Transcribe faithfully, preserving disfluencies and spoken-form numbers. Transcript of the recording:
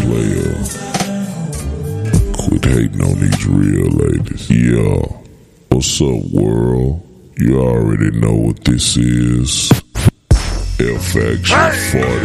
player. Quit hating on these real ladies. Yeah. What's up, world? You already know what this is. F Action forty.